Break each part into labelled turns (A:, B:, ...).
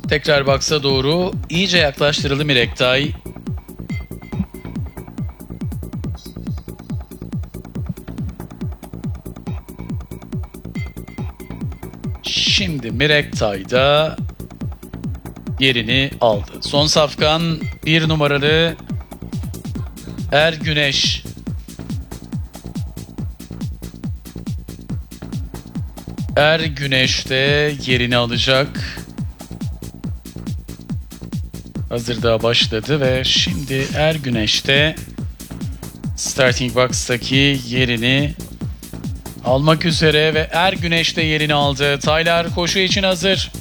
A: Tekrar box'a doğru iyice yaklaştırıldı Mirektay. Şimdi Mirektay da yerini aldı. Son safkan 1 numaralı Ergüneş. Ergüneş de yerini alacak. Hazırda başladı ve şimdi Ergüneş de starting box'taki yerini almak üzere ve Ergüneş de yerini aldı. Taylar koşu için hazır.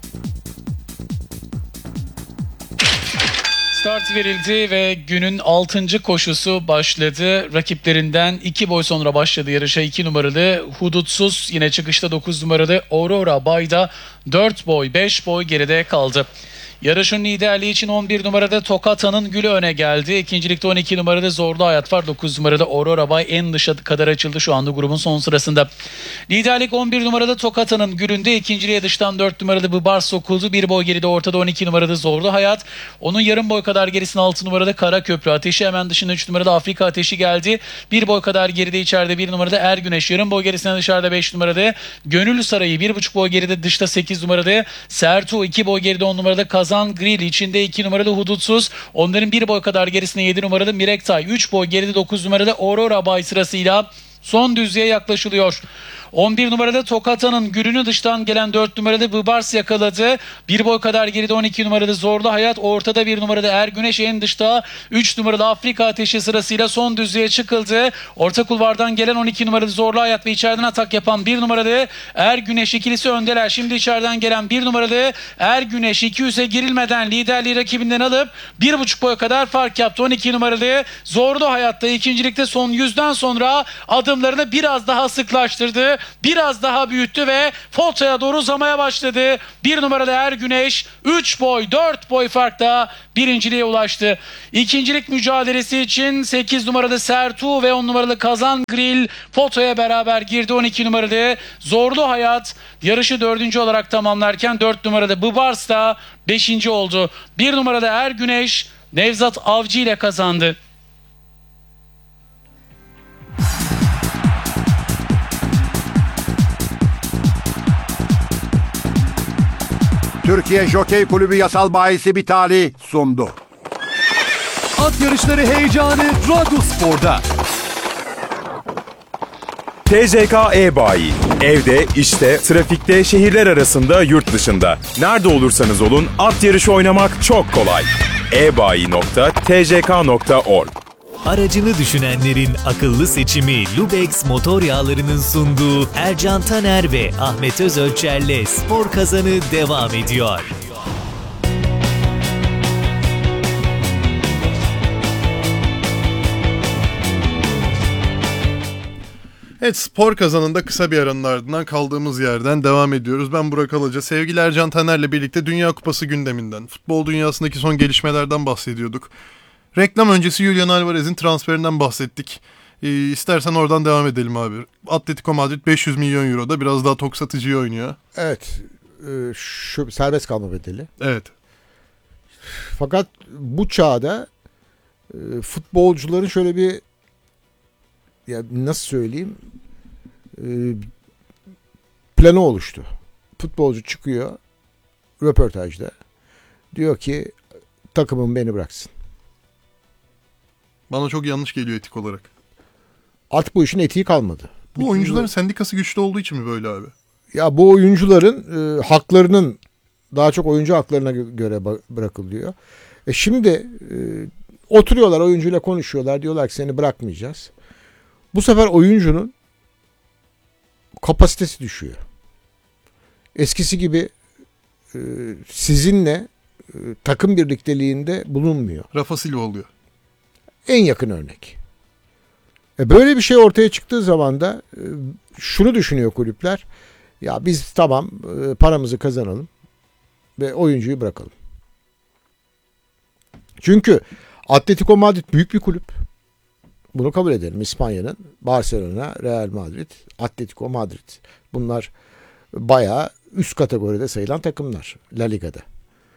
A: Start verildi ve günün 6. koşusu başladı. Rakiplerinden 2 boy sonra başladı yarışa 2 numaralı Hudutsuz. Yine çıkışta 9 numaralı Aurora Bay'da 4 boy 5 boy geride kaldı. Yarışın liderliği için 11 numarada Tokata'nın Gülü öne geldi. İkincilikte 12 numarada Zorlu Hayat var. 9 numarada Aurora Bay en dışa kadar açıldı şu anda grubun son sırasında. Liderlik 11 numarada Tokata'nın Gülü'nde. İkinciliğe dıştan 4 numarada Bıbar sokuldu. 1 boy geride ortada 12 numarada Zorlu Hayat. Onun yarım boy kadar gerisinde 6 numarada Karaköprü Ateşi. Hemen dışında 3 numarada Afrika Ateşi geldi. 1 boy kadar geride içeride 1 numarada Ergüneş. Yarım boy gerisinde dışarıda 5 numarada Gönül Sarayı. 1,5 boy geride dışta 8 numarada Sertu. 2 boy geride 10 numarada Kazan Grill, içinde 2 numaralı Hudutsuz. Onların 1 boy kadar gerisinde 7 numaralı Mirektay. 3 boy geride 9 numarada Aurora Bay sırasıyla son düzlüğe yaklaşılıyor. 11 numarada Tokata'nın Gülünü dıştan gelen 4 numarada Bıbars yakaladı. 1 boy kadar geride 12 numarada Zorlu Hayat. Ortada 1 numarada Ergüneş, en dışta 3 numaralı Afrika Ateşi sırasıyla son düzlüğe çıkıldı. Orta kulvardan gelen 12 numarada Zorlu Hayat ve içeriden atak yapan 1 numaralı Ergüneş ikilisi öndeler. Şimdi içeriden gelen 1 numaralı Ergüneş 200'e girilmeden liderliği rakibinden alıp 1,5 boy kadar fark yaptı. 12 numaralı Zorlu Hayat'ta ikincilikte son 100'den sonra adımlarını biraz daha sıklaştırdı. Biraz daha büyüttü ve fotoya doğru uzamaya başladı. 1 numaralı Ergüneş 3 boy 4 boy farkla birinciliğe ulaştı. İkincilik mücadelesi için 8 numaralı Sertu ve 10 numaralı Kazan Grill fotoya beraber girdi. 12 numaralı Zorlu Hayat yarışı 4. olarak tamamlarken 4 numaralı Bıbars da 5. oldu. 1 numaralı Ergüneş Nevzat Avcı ile kazandı.
B: Türkiye Jokey Kulübü Yasal Bayisi Bitali sundu.
C: At yarışları heyecanı Radyospor'da.
D: TCK E-Bayi. Evde, işte, trafikte, şehirler arasında, yurt dışında. Nerede olursanız olun at yarışı oynamak çok kolay. ebayi.tck.org.
E: Aracını düşünenlerin akıllı seçimi Lubex motor yağlarının sunduğu Ercan Taner ve Ahmet Özölçer'le Spor Kazanı devam ediyor.
F: Evet, Spor Kazanı'nda kısa bir aranın ardından kaldığımız yerden devam ediyoruz. Ben Burak Alaca, sevgili Ercan Taner'le birlikte Dünya Kupası gündeminden, futbol dünyasındaki son gelişmelerden bahsediyorduk. Reklam öncesi Julian Alvarez'in transferinden bahsettik. İstersen oradan devam edelim abi. Atletico Madrid 500 milyon euroda biraz daha tok satıcıyı oynuyor.
G: Evet. Şu serbest kalma bedeli.
F: Evet.
G: Fakat bu çağda futbolcuların şöyle bir, ya nasıl söyleyeyim, planı oluştu. Futbolcu çıkıyor röportajda. Diyor ki takımım beni bıraksın.
F: Bana çok yanlış geliyor etik olarak.
G: Artık bu işin etiği kalmadı.
F: Bu oyuncuların sendikası güçlü olduğu için mi böyle abi?
G: Ya bu oyuncuların haklarının daha çok oyuncu haklarına göre bırakılıyor. Şimdi oturuyorlar, oyuncuyla konuşuyorlar. Diyorlar ki seni bırakmayacağız. Bu sefer oyuncunun kapasitesi düşüyor. Eskisi gibi sizinle takım birlikteliğinde bulunmuyor.
F: Rafa Silva oluyor.
G: En yakın örnek. Böyle bir şey ortaya çıktığı zaman da şunu düşünüyor kulüpler. Ya biz tamam paramızı kazanalım ve oyuncuyu bırakalım. Çünkü Atletico Madrid büyük bir kulüp. Bunu kabul edelim. İspanya'nın Barcelona, Real Madrid, Atletico Madrid. Bunlar bayağı üst kategoride sayılan takımlar La Liga'da.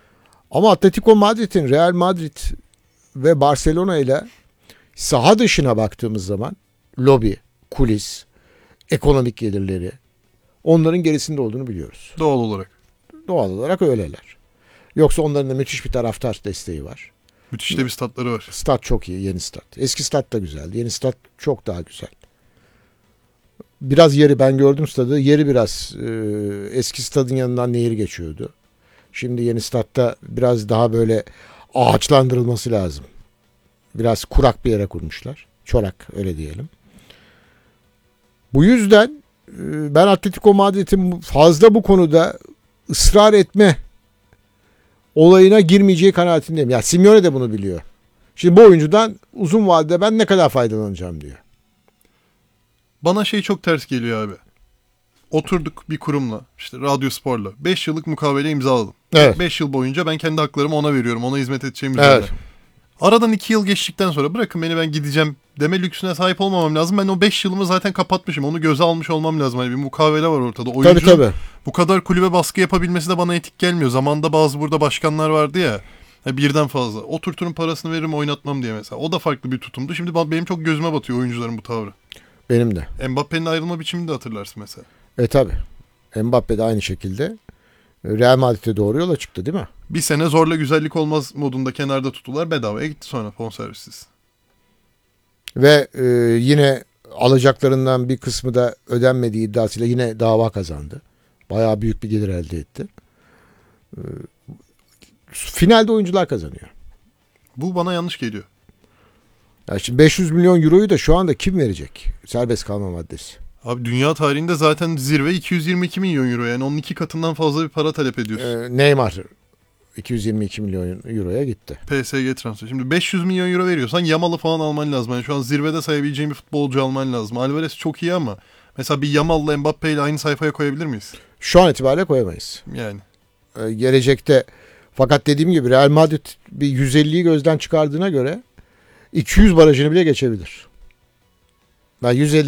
G: Ama Atletico Madrid'in Real Madrid ve Barcelona ile saha dışına baktığımız zaman lobi, kulis, ekonomik gelirleri onların gerisinde olduğunu biliyoruz.
F: Doğal olarak.
G: Doğal olarak öyleler. Yoksa onların da müthiş bir taraftar desteği var.
F: Müthiş de bir statları var.
G: Stat çok iyi, yeni stat. Eski stat da güzeldi. Yeni stat çok daha güzel. Biraz yeri, ben gördüm stadı. Yeri biraz eski stadın yanından nehir geçiyordu. Şimdi yeni statta biraz daha böyle ağaçlandırılması lazım. Biraz kurak bir yere kurmuşlar. Çorak, öyle diyelim. Bu yüzden ben Atletico Madrid'in fazla bu konuda ısrar etme olayına girmeyeceği kanaatindeyim. Ya Simeone de bunu biliyor. Şimdi bu oyuncudan uzun vadede ben ne kadar faydalanacağım diyor.
F: Bana şey çok ters geliyor abi. Oturduk bir kurumla, işte Radyo Spor'la. 5 yıllık mukavele imzaladım.
G: Evet.
F: 5 yıl boyunca ben kendi haklarımı ona veriyorum. Ona hizmet edeceğim
G: Evet.
F: üzerine. Aradan 2 yıl geçtikten sonra bırakın beni, ben gideceğim deme lüksüne sahip olmamam lazım. Ben o 5 yılımı zaten kapatmışım. Onu göze almış olmam lazım. Hani bir mukavele var ortada. Oyuncunun
G: Tabii.
F: bu kadar kulübe baskı yapabilmesi de bana etik gelmiyor. Zamanında bazı burada başkanlar vardı ya. Birden fazla. Oturturun parasını veririm, oynatmam diye mesela. O da farklı bir tutumdu. Şimdi benim çok gözüme batıyor oyuncuların bu tavrı.
G: Benim de.
F: Mbappe'nin ayrılma biçimini de hatırlarsın mesela.
G: Tabii. Mbappe de aynı şekilde Real Madrid'e doğru yola çıktı değil mi?
F: Bir sene zorla güzellik olmaz modunda kenarda tuttular. Bedavaya gitti sonra bonservisiz.
G: Ve yine alacaklarından bir kısmı da ödenmediği iddiasıyla yine dava kazandı. Bayağı büyük bir gelir elde etti. Finalde oyuncular kazanıyor.
F: Bu bana yanlış geliyor.
G: Yani şimdi 500 milyon euroyu da şu anda kim verecek? Serbest kalma maddesi.
F: Abi dünya tarihinde zaten zirve 222 milyon euro. Yani onun 2 katından fazla bir para talep ediyorsun.
G: Neymar 222 milyon euroya gitti.
F: PSG transferi. Şimdi 500 milyon euro veriyorsan Yamal'ı falan alman lazım. Yani şu an zirvede sayabileceğin bir futbolcu alman lazım. Alvarez çok iyi ama mesela bir Yamal'la Mbappe ile aynı sayfaya koyabilir miyiz?
G: Şu an itibariyle koyamayız.
F: Yani.
G: Gelecekte, fakat dediğim gibi Real Madrid bir 150'yi gözden çıkardığına göre 200 barajını bile geçebilir. Ben 150